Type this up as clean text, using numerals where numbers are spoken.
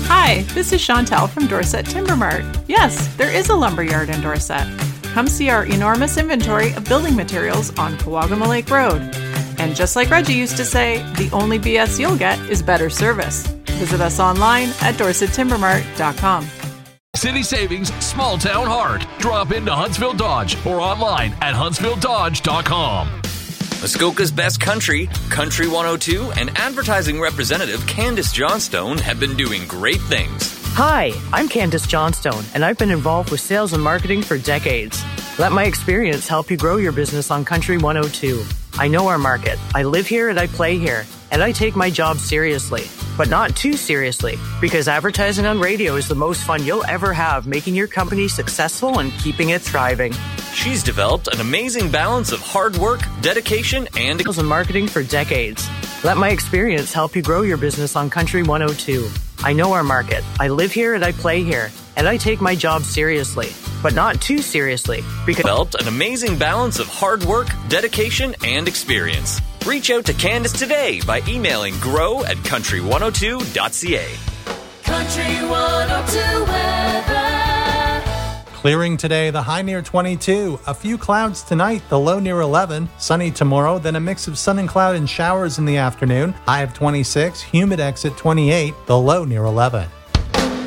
Hi, this is Chantel from Dorset Timber Mart. Yes, there is a lumberyard in Dorset. Come see our enormous inventory of building materials on Kawagama Lake Road. And just like Reggie used to say, the only BS you'll get is better service. Visit us online at dorsettimbermart.com. City savings, small town heart. Drop into Huntsville Dodge or online at huntsvilledodge.com. Muskoka's Best Country, Country 102, and advertising representative Candace Johnstone have been doing great things. Hi, I'm Candace Johnstone, and I've been involved with sales and marketing for decades. Let my experience help you grow your business on Country 102. I know our market. I live here and I play here, and I take my job seriously. But not too seriously, because advertising on radio is the most fun you'll ever have, making your company successful and keeping it thriving. She's developed an amazing balance of hard work, dedication, and marketing for decades. Let my experience help you grow your business on Country 102. I know our market. I live here and I play here, and I take my job seriously, but not too seriously, because developed an amazing balance of hard work, dedication, and experience. Reach out to Candace today by emailing grow@country102.ca. Country 102 weather. Clearing today, the high near 22. A few clouds tonight, the low near 11. Sunny tomorrow, then a mix of sun and cloud and showers in the afternoon. High of 26, humid at 28, the low near 11.